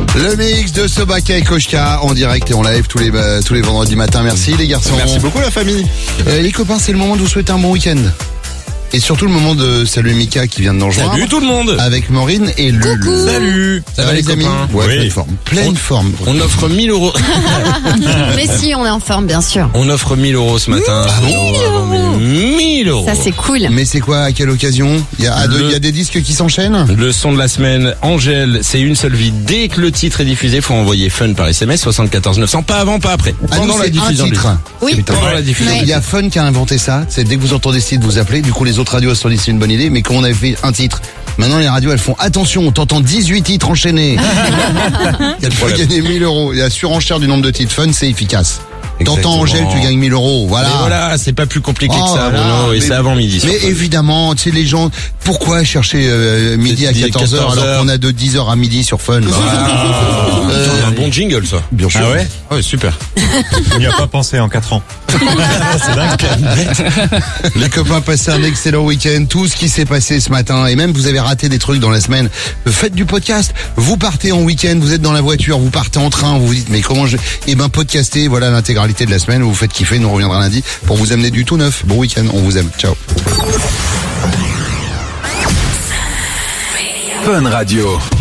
Le mix de Sobaka et Koshka en direct et en live tous les vendredis matins. Merci les garçons. Merci beaucoup la famille. Les copains, c'est le moment de vous souhaiter un bon week-end. Et surtout le moment de saluer Mika qui vient de nous rejoindre. Salut tout le monde. Avec Maureen et Lulu. Salut. Ça va les amis? Ouais, Oui. pleine forme. Pleine forme. On offre 1000 euros. Mais si, on est en forme, bien sûr. On offre 1000 euros ce matin. 1000 euros. Ça, c'est cool. Mais c'est quoi, à quelle occasion? Il y a des disques qui s'enchaînent? Le son de la semaine, Angèle, c'est une seule vie. Dès que le titre est diffusé, faut envoyer Fun par SMS 74 900. Pas avant, pas après. Ah, nous, Pendant la c'est diffusion. un titre. Oui. Putain. Pendant la diffusion. Ouais. Il y a Fun qui a inventé ça. C'est dès que vous entendez ce titre, vous appelez. Du coup, les autres radios se sont dit c'est une bonne idée. Mais quand on avait fait un titre, maintenant les radios elles font attention, on t'entend 18 titres enchaînés. Il y a de quoi gagner 1000 euros. Et la surenchère du nombre de titres Fun, c'est efficace. T'entends Exactement. Angèle, tu gagnes 1000 euros. Voilà. Mais voilà, c'est pas plus compliqué que ça, voilà. Bruno, et Mais- c'est avant midi. Mais sur Fun. évidemment, tu sais, les gens, pourquoi chercher midi à 14h 14 alors qu'on a de 10h à midi sur Fun? C'est un bon jingle ça. Bien sûr. Ah ouais? Ah ouais, super. On n'y a pas pensé en 4 ans. C'est dingue. Les copains, passez un excellent week-end. Tout ce qui s'est passé ce matin, et même vous avez raté des trucs dans la semaine, faites du podcast. Vous partez en week-end, vous êtes dans la voiture, vous partez en train, vous vous dites mais comment je... Eh ben podcastez, voilà l'intégralité de la semaine, vous faites kiffer, nous on reviendra lundi pour vous amener du tout neuf. Bon week-end, on vous aime. Ciao. Fun Radio.